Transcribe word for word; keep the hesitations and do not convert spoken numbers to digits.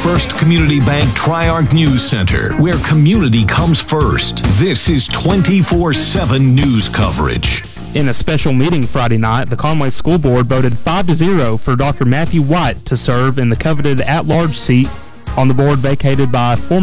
First Community Bank Triarch News Center, where community comes first. This is twenty-four seven news coverage. In a special meeting Friday night, the Conway School Board voted five to zero for Doctor Matthew White to serve in the coveted at-large seat on the board vacated by former